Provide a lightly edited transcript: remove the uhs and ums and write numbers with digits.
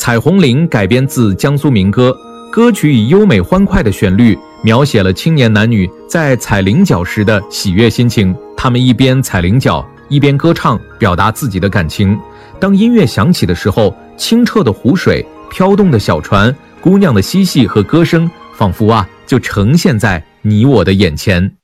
彩虹岭》改编自江苏民歌，歌曲以优美欢快的旋律描写了青年男女在踩菱角时的喜悦心情。他们一边踩菱角，一边歌唱，表达自己的感情。当音乐响起的时候，清澈的湖水、飘动的小船、姑娘的嬉戏和歌声，仿佛就呈现在你我的眼前。